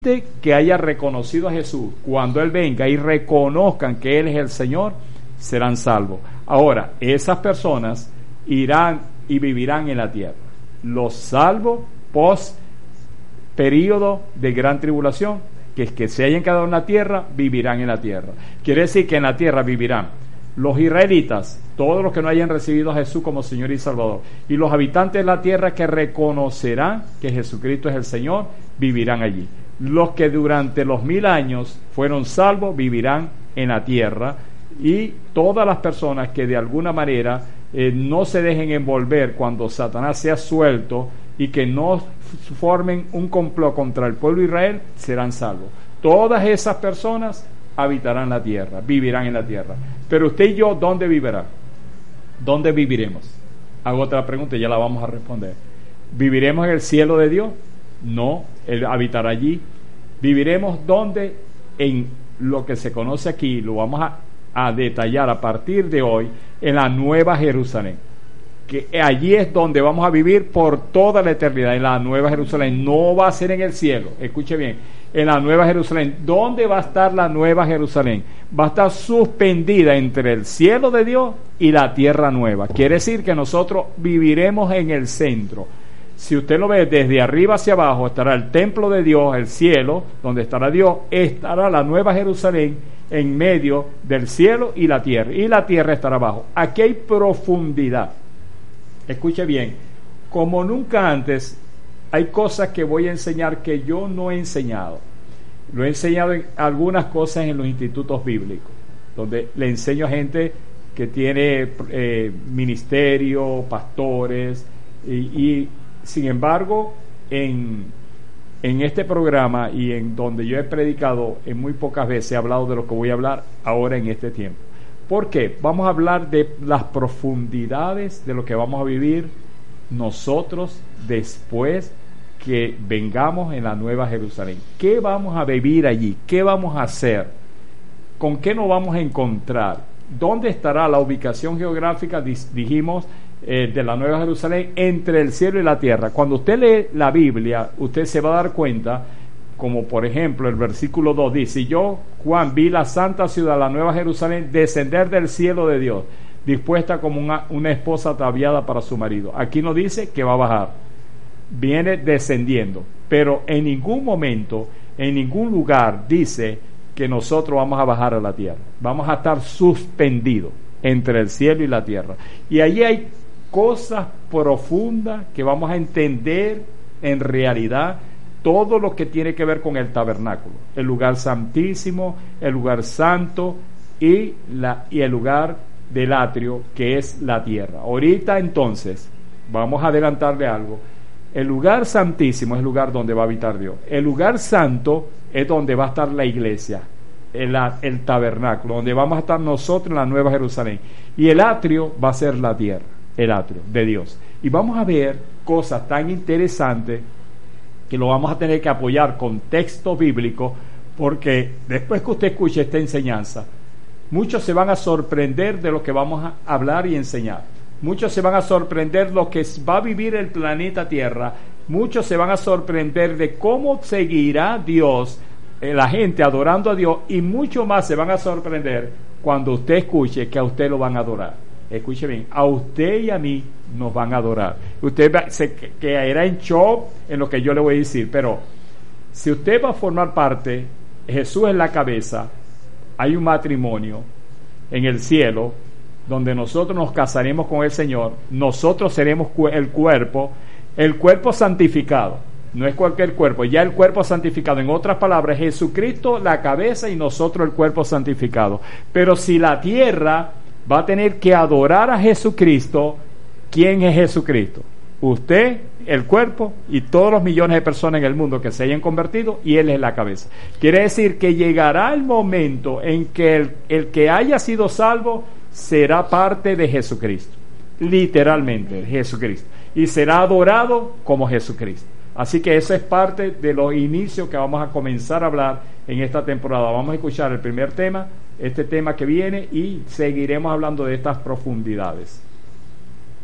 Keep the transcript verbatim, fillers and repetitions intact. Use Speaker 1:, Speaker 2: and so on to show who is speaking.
Speaker 1: que haya reconocido a Jesús, cuando Él venga y reconozcan que Él es el Señor, serán salvos. Ahora, esas personas irán y vivirán en la tierra. Los salvos post período de gran tribulación, que es que se hayan quedado en la tierra, vivirán en la tierra. Quiere decir que en la tierra vivirán los israelitas, todos los que no hayan recibido a Jesús como Señor y Salvador, y los habitantes de la tierra que reconocerán que Jesucristo es el Señor, vivirán allí. Los que durante los mil años fueron salvos vivirán en la tierra, y todas las personas que de alguna manera eh, no se dejen envolver cuando Satanás sea suelto y que no formen un complot contra el pueblo de Israel, serán salvos. Todas esas personas habitarán la tierra, vivirán en la tierra. Pero usted y yo, ¿dónde vivirá? ¿Dónde viviremos? Hago otra pregunta y ya la vamos a responder. ¿Viviremos en el cielo de Dios? No, Él habitará allí. ¿Viviremos dónde? En lo que se conoce aquí, lo vamos a, a detallar a partir de hoy, en la Nueva Jerusalén. Que allí es donde vamos a vivir por toda la eternidad, en la Nueva Jerusalén. No va a ser en el cielo, escuche bien, en la Nueva Jerusalén. ¿Dónde va a estar la Nueva Jerusalén? Va a estar suspendida entre el cielo de Dios y la tierra nueva. Quiere decir que nosotros viviremos en el centro. Si usted lo ve desde arriba hacia abajo, estará el templo de Dios, el cielo, donde estará Dios, estará la Nueva Jerusalén en medio del cielo y la tierra, y la tierra estará abajo. Aquí hay profundidad. Escuche bien, como nunca antes, hay cosas que voy a enseñar que yo no he enseñado. Lo he enseñado en algunas cosas en los institutos bíblicos, donde le enseño a gente que tiene eh, ministerio, pastores, y, y sin embargo, en, en este programa y en donde yo he predicado, en muy pocas veces he hablado de lo que voy a hablar ahora en este tiempo. ¿Por qué? Vamos a hablar de las profundidades de lo que vamos a vivir nosotros después que vengamos en la Nueva Jerusalén. ¿Qué vamos a vivir allí? ¿Qué vamos a hacer? ¿Con qué nos vamos a encontrar? ¿Dónde estará la ubicación geográfica, dijimos, eh, de la Nueva Jerusalén entre el cielo y la tierra? Cuando usted lee la Biblia, usted se va a dar cuenta, como por ejemplo el versículo dos dice: yo, Juan, vi la santa ciudad, la Nueva Jerusalén, descender del cielo de Dios, dispuesta como una, una esposa ataviada para su marido. Aquí no dice que va a bajar, viene descendiendo, pero en ningún momento, en ningún lugar dice que nosotros vamos a bajar a la tierra. Vamos a estar suspendidos entre el cielo y la tierra. Y allí hay cosas profundas que vamos a entender en realidad. Todo lo que tiene que ver con el tabernáculo, el lugar santísimo, el lugar santo y, la, y el lugar del atrio, que es la tierra. Ahorita entonces, vamos a adelantarle algo. El lugar santísimo es el lugar donde va a habitar Dios. El lugar santo es donde va a estar la iglesia, el, el tabernáculo, donde vamos a estar nosotros en la Nueva Jerusalén. Y el atrio va a ser la tierra, el atrio de Dios. Y vamos a ver cosas tan interesantes que lo vamos a tener que apoyar con texto bíblico, porque después que usted escuche esta enseñanza, muchos se van a sorprender de lo que vamos a hablar y enseñar. Muchos se van a sorprender de lo que va a vivir el planeta Tierra. Muchos se van a sorprender de cómo seguirá Dios, eh, la gente adorando a Dios, y mucho más se van a sorprender cuando usted escuche que a usted lo van a adorar. Escuche bien, a usted y a mí nos van a adorar. Usted se quedará en shock en lo que yo le voy a decir, pero si usted va a formar parte, Jesús es la cabeza, hay un matrimonio en el cielo donde nosotros nos casaremos con el Señor, nosotros seremos el cuerpo, el cuerpo santificado, no es cualquier cuerpo, ya el cuerpo santificado, en otras palabras, Jesucristo la cabeza y nosotros el cuerpo santificado. Pero si la tierra va a tener que adorar a Jesucristo, ¿quién es Jesucristo? Usted, el cuerpo y todos los millones de personas en el mundo que se hayan convertido, y Él es la cabeza. Quiere decir que llegará el momento en que el, el que haya sido salvo será parte de Jesucristo, literalmente Jesucristo, y será adorado como Jesucristo. Así que eso es parte de los inicios que vamos a comenzar a hablar en esta temporada. Vamos a escuchar el primer tema, este tema que viene, y seguiremos hablando de estas profundidades.